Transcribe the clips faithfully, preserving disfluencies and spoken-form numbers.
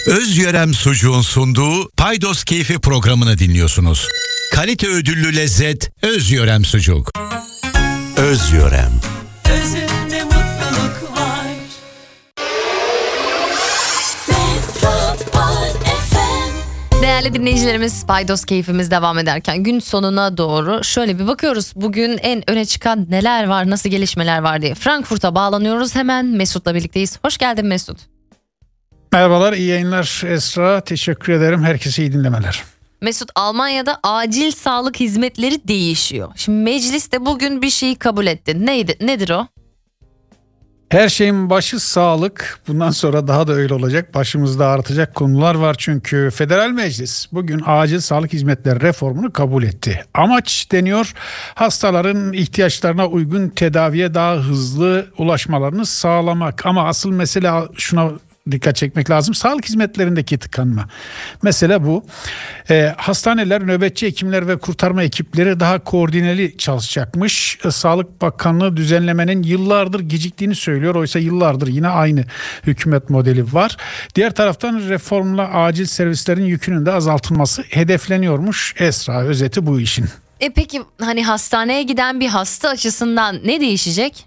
Özyörem Sucuğun sunduğu Paydos Keyfi programını dinliyorsunuz. Kalite ödüllü lezzet Özyörem Sucuk. Özyörem. Özünde mutluluk var. Değerli dinleyicilerimiz, Paydos Keyfimiz devam ederken gün sonuna doğru şöyle bir bakıyoruz. Bugün en öne çıkan neler var, nasıl gelişmeler var diye. Frankfurt'a bağlanıyoruz, hemen Mesut'la birlikteyiz. Hoş geldin Mesut. Merhabalar, iyi yayınlar Esra. Teşekkür ederim. Herkese iyi dinlemeler. Mesut, Almanya'da acil sağlık hizmetleri değişiyor. Şimdi meclis de bugün bir şeyi kabul etti. Neydi, nedir o? Her şeyin başı sağlık. Bundan sonra daha da öyle olacak. Başımızda artacak konular var çünkü Federal Meclis bugün acil sağlık hizmetleri reformunu kabul etti. Amaç deniyor, hastaların ihtiyaçlarına uygun tedaviye daha hızlı ulaşmalarını sağlamak. Ama asıl mesele şuna dikkat çekmek lazım. Sağlık hizmetlerindeki tıkanma. Mesele bu. E, hastaneler, nöbetçi hekimler ve kurtarma ekipleri daha koordineli çalışacakmış. E, Sağlık Bakanlığı düzenlemenin yıllardır geciktiğini söylüyor. Oysa yıllardır yine aynı hükümet modeli var. Diğer taraftan reformla acil servislerin yükünün de azaltılması hedefleniyormuş. Esra, özeti bu işin. E peki hani hastaneye giden bir hasta açısından ne değişecek?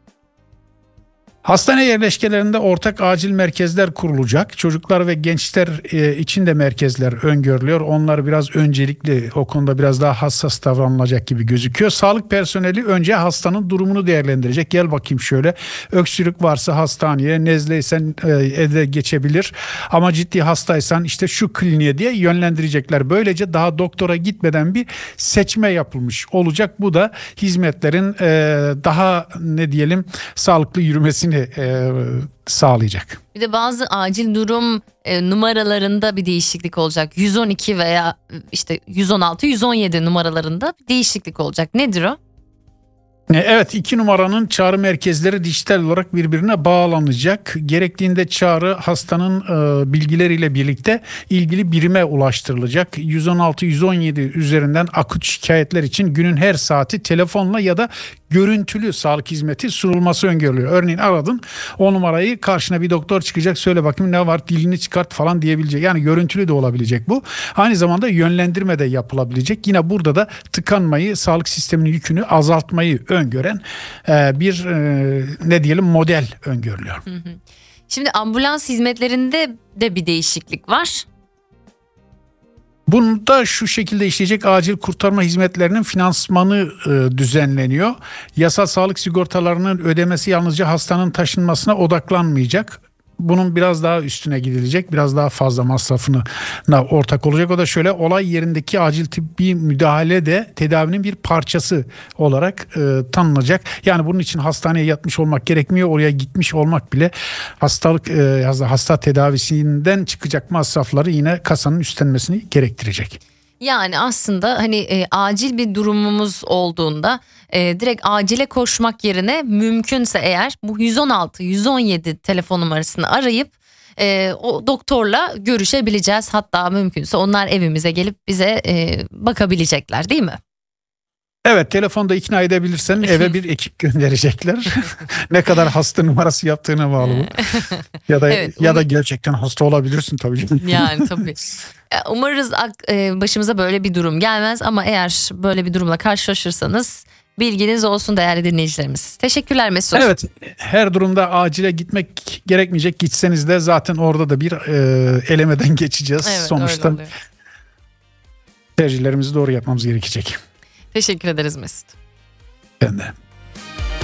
Hastane yerleşkelerinde ortak acil merkezler kurulacak. Çocuklar ve gençler e, için de merkezler öngörülüyor. Onlar biraz öncelikli, o konuda biraz daha hassas davranılacak gibi gözüküyor. Sağlık personeli önce hastanın durumunu değerlendirecek. Gel bakayım şöyle, öksürük varsa hastaneye, nezleysen e, evde geçebilir. Ama ciddi hastaysan işte şu kliniğe diye yönlendirecekler. Böylece daha doktora gitmeden bir seçme yapılmış olacak. Bu da hizmetlerin e, daha ne diyelim sağlıklı yürümesini E, sağlayacak. Bir de bazı acil durum e, numaralarında bir değişiklik olacak. yüz on iki veya işte yüz on altı, yüz on yedi numaralarında bir değişiklik olacak. Nedir o? Evet, iki numaranın çağrı merkezleri dijital olarak birbirine bağlanacak. Gerektiğinde çağrı hastanın e, bilgileriyle birlikte ilgili birime ulaştırılacak. yüz on altı yüz on yedi üzerinden akut şikayetler için günün her saati telefonla ya da görüntülü sağlık hizmeti sunulması öngörülüyor. Örneğin aradın, o numarayı, karşına bir doktor çıkacak, söyle bakayım ne var, dilini çıkart falan diyebilecek. Yani görüntülü de olabilecek bu. Aynı zamanda yönlendirme de yapılabilecek. Yine burada da tıkanmayı, sağlık sisteminin yükünü azaltmayı öngören bir ne diyelim model öngörülüyor. Hı hı. Şimdi ambulans hizmetlerinde de bir değişiklik var. Bunda şu şekilde işleyecek: acil kurtarma hizmetlerinin finansmanı e, düzenleniyor. Yasal sağlık sigortalarının ödemesi yalnızca hastanın taşınmasına odaklanmayacak. Bunun biraz daha üstüne gidilecek. Biraz daha fazla masrafına ortak olacak. O da şöyle: olay yerindeki acil tıbbi müdahale de tedavinin bir parçası olarak e, tanınacak. Yani bunun için hastaneye yatmış olmak gerekmiyor. Oraya gitmiş olmak bile hastalık e, hasta tedavisinden çıkacak masrafları yine kasanın üstlenmesini gerektirecek. Yani aslında hani e, acil bir durumumuz olduğunda e, direkt acile koşmak yerine mümkünse eğer bu yüz on altı yüz on yedi telefon numarasını arayıp e, o doktorla görüşebileceğiz. Hatta mümkünse onlar evimize gelip bize e, bakabilecekler, değil mi? Evet, telefonda ikna edebilirsen eve bir ekip gönderecekler. Ne kadar hasta numarası yaptığına bağlı bu. Ya da evet, ya da gerçekten hasta olabilirsin tabii. Yani tabii. Umarız başımıza böyle bir durum gelmez ama eğer böyle bir durumla karşılaşırsanız bilginiz olsun değerli dinleyicilerimiz. Teşekkürler Mesut. Evet, her durumda acile gitmek gerekmeyecek. Gitseniz de zaten orada da bir e, elemeden geçeceğiz. Evet, sonuçta tercihlerimizi doğru yapmamız gerekecek. Teşekkür ederiz Mesut. Ben de.